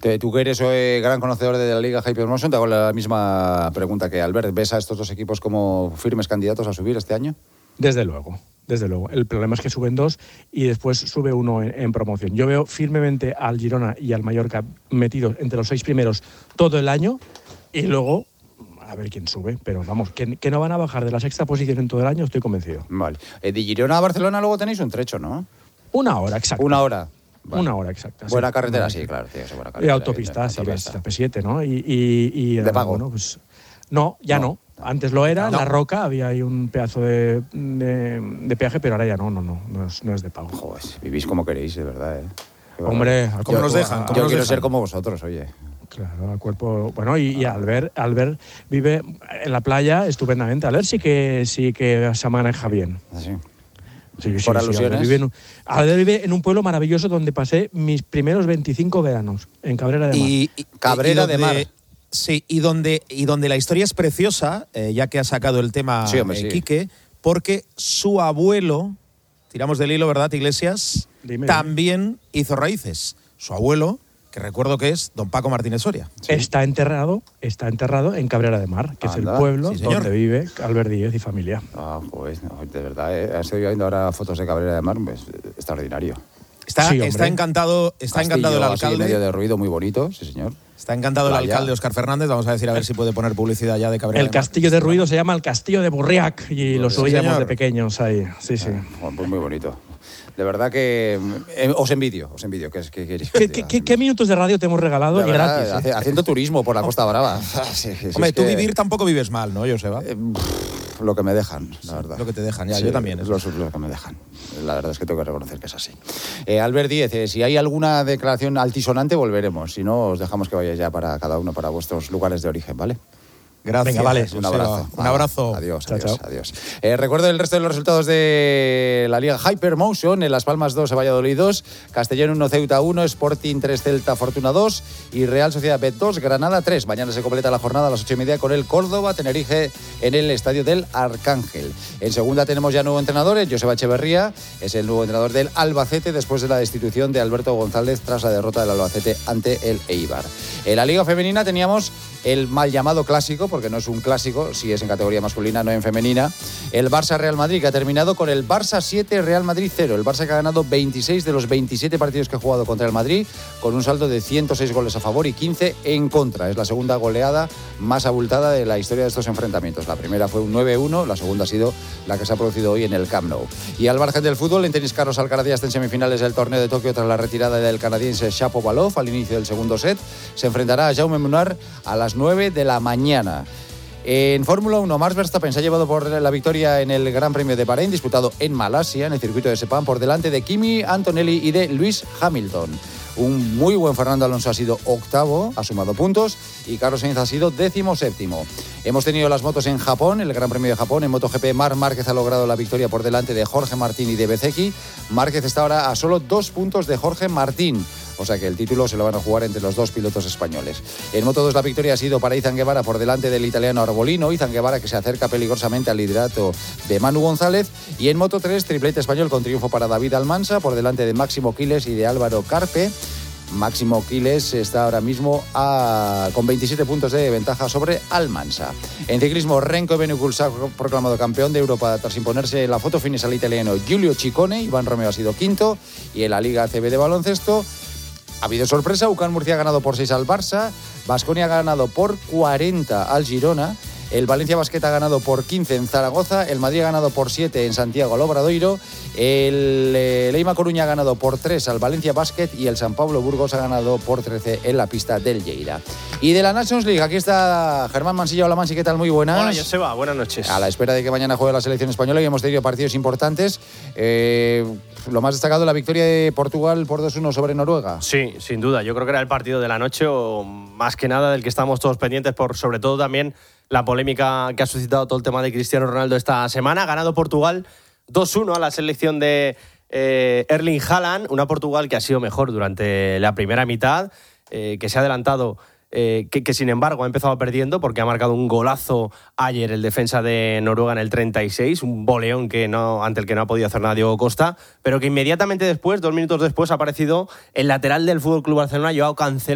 Tú que eres gran conocedor de la Liga Hypermotion, te hago la misma pregunta que Albert. ¿Ves a estos dos equipos como firmes candidatos a subir este año? Desde luego. El problema es que suben 2 y después sube 1 en promoción. Yo veo firmemente al Girona y al Mallorca metidos entre los 6 primeros todo el año y luego a ver quién sube. Pero vamos, que no van a bajar de la 6ª posición en todo el año, estoy convencido. Vale. De Girona a Barcelona luego tenéis un trecho, ¿no? 1 hora, exacto. 1 hora. Vale. 1 hora exacta. Buena sí. carretera, sí, claro. Tío, buena carretera, y autopista, sí, ves, la P7, ¿no? Y ¿de pago? Bueno, pues, no, ya no. Antes lo era, en La Roca había ahí un pedazo de peaje, pero ahora ya no es de pago. Joder, vivís como queréis, de verdad, Hombre, ¿cómo nos dejan? Yo quiero ser como vosotros, oye. Claro, al cuerpo. Bueno, y Albert vive en la playa estupendamente. Albert sí que se maneja bien. ¿Así? Sí, por alusiones. Albert vive en un pueblo maravilloso donde pasé mis primeros 25 veranos, en Cabrera de Mar. Cabrera de Mar. Sí, y donde la historia es preciosa, ya que ha sacado el tema Quique, porque su abuelo, tiramos del hilo, ¿verdad, Iglesias? También hizo raíces. Su abuelo, que recuerdo que es don Paco Martínez Soria. Sí. Está enterrado en Cabrera de Mar, que es el pueblo donde vive Albert Díez y familia. Ah, pues, de verdad, estoy viendo ahora fotos de Cabrera de Mar, pues, extraordinario. Está encantado el alcalde. Medio de ruido, muy bonito, sí señor. Está encantado el alcalde Óscar Fernández. Vamos a decir a ver si puede poner publicidad ya de Cabrera. El castillo de ruido se llama el Castillo de Burriac y lo subíamos de pequeños ahí. Sí. Pues muy bonito. De verdad que os envidio. ¿Qué minutos de radio te hemos regalado? Y verdad, gratis. Haciendo turismo por la Costa Brava. Hombre, tú vivir tampoco vives mal, ¿no, Joseba? Lo que me dejan, la verdad. Lo que te dejan, yo también. Lo que me dejan. La verdad es que tengo que reconocer que es así. Albert Díez, si hay alguna declaración altisonante, volveremos. Si no, os dejamos que vayáis ya para cada uno para vuestros lugares de origen, ¿vale? Gracias. Venga, vale. Un abrazo. Un abrazo. Adiós. Chao. Adiós. Recuerdo el resto de los resultados de la Liga Hypermotion. En Las Palmas 2, Valladolid 2, Castellón 1, Ceuta 1, Sporting 3, Celta Fortuna 2 y Real Sociedad B 2, Granada 3. Mañana se completa la jornada a las 8:30 con el Córdoba Tenerife en el Estadio del Arcángel. En segunda tenemos ya nuevo entrenador, Joseba Echeverría, es el nuevo entrenador del Albacete después de la destitución de Alberto González tras la derrota del Albacete ante el Eibar. En la Liga Femenina teníamos el mal llamado clásico, porque no es un clásico, si es en categoría masculina, no en femenina. El Barça-Real Madrid, que ha terminado con el Barça 7, Real Madrid 0. El Barça que ha ganado 26 de los 27 partidos que ha jugado contra el Madrid, con un saldo de 106 goles a favor y 15 en contra. Es la segunda goleada más abultada de la historia de estos enfrentamientos. La primera fue un 9-1, la segunda ha sido la que se ha producido hoy en el Camp Nou. Y al margen del fútbol, en tenis, Carlos Alcaraz ya está en semifinales del torneo de Tokio tras la retirada del canadiense Shapovalov al inicio del segundo set. Se enfrentará a Jaume Munar a las 9 de la mañana. En Fórmula 1, Max Verstappen se ha llevado por la victoria en el Gran Premio de Bahrein, disputado en Malasia, en el circuito de Sepang, por delante de Kimi Antonelli y de Lewis Hamilton. Un muy buen Fernando Alonso ha sido octavo, ha sumado puntos, y Carlos Sainz ha sido 17º. Hemos tenido las motos en Japón, el Gran Premio de Japón. En MotoGP, Marc Márquez ha logrado la victoria por delante de Jorge Martín y de Bezzecchi. Márquez está ahora a solo 2 puntos de Jorge Martín. O sea que el título se lo van a jugar entre los dos pilotos españoles. En Moto2 la victoria ha sido para Izan Guevara por delante del italiano Arbolino. Izan Guevara que se acerca peligrosamente al liderato de Manu González. Y en Moto3 triplete español con triunfo para David Almansa por delante de Máximo Quiles y de Álvaro Carpe. Máximo Quiles está ahora mismo con 27 puntos de ventaja sobre Almansa. En ciclismo, Renko Evenepoel se ha proclamado campeón de Europa tras imponerse en la foto finish al italiano Giulio Ciccone. Iván Romeo ha sido quinto. Y en la Liga ACB de baloncesto ha habido sorpresa. UCAM Murcia ha ganado por 6 al Barça. Baskonia ha ganado por 40 al Girona. El Valencia Basket ha ganado por 15 en Zaragoza. El Madrid ha ganado por 7 en Santiago al Obradoiro. El Leima Coruña ha ganado por 3 al Valencia Basket. Y el San Pablo Burgos ha ganado por 13 en la pista del Lleida. Y de la Nations League, aquí está Germán Mansilla. Hola, Mansi, ¿qué tal? Muy buenas. Hola, Joseba, buenas noches. A la espera de que mañana juegue la selección española, y hemos tenido partidos importantes. Lo más destacado, la victoria de Portugal por 2-1 sobre Noruega. Sí, sin duda. Yo creo que era el partido de la noche, o más que nada del que estamos todos pendientes, por sobre todo también la polémica que ha suscitado todo el tema de Cristiano Ronaldo esta semana. Ha ganado Portugal 2-1 a la selección de Erling Haaland, una Portugal que ha sido mejor durante la primera mitad, que se ha adelantado, que sin embargo ha empezado perdiendo porque ha marcado un golazo ayer el defensa de Noruega en el 36, un boleón ante el que no ha podido hacer nada Diego Costa, pero que inmediatamente después, 2 minutos después, ha aparecido el lateral del FC Barcelona, Joao Cancelo,